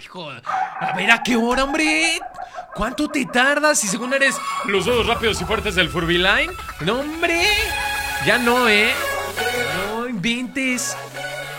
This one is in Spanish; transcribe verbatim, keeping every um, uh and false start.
hijo. A ver, ¿a qué hora, hombre? ¿Cuánto te tardas si según eres los dos rápidos y fuertes del Furby Line? No, hombre. Ya no, ¿eh? No inventes.